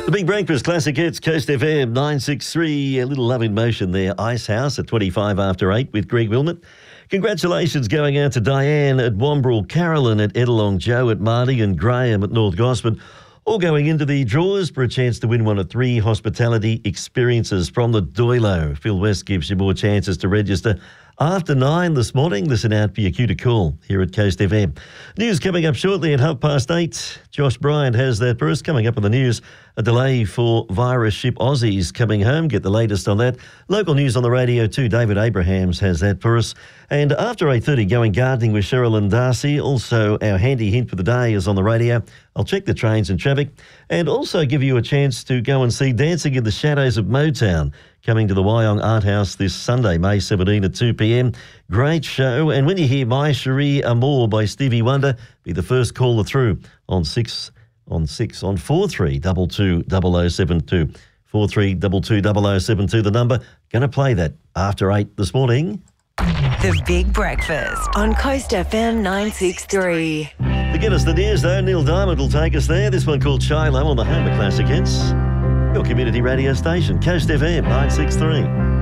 The Big Breakfast Classic Hits, Coast FM 963. A little love in motion there. Ice House at 25 after 8 with Greg Wilmot. Congratulations going out to Diane at Wombrel, Carolyn at Edelong, Joe at Marty and Graham at North Gosford. All going into the draws for a chance to win one of 3 hospitality experiences from the Doilo. Phil West gives you more chances to register. After 9 this morning, listen out for your cue to call here at Coast FM. News coming up shortly at 8:30. Josh Bryant has that for us. Coming up in the news, a delay for virus ship Aussies coming home. Get the latest on that. Local news on the radio too. David Abrahams has that for us. And after 8:30, going gardening with Cheryl and Darcy. Also, our handy hint for the day is on the radio. I'll check the trains and traffic and also give you a chance to go and see Dancing in the Shadows of Motown, coming to the Wyong Art House this Sunday, May 17 at 2 p.m. Great show. And when you hear My Cherie Amour by Stevie Wonder, be the first caller through on 43220072. 43220072, the number. Going to play that after 8 this morning. The Big Breakfast on Coast FM 963. To get us the news, though, Neil Diamond will take us there. This one called Shiloh on the home of Classic Hits. Your community radio station, Coast FM 963.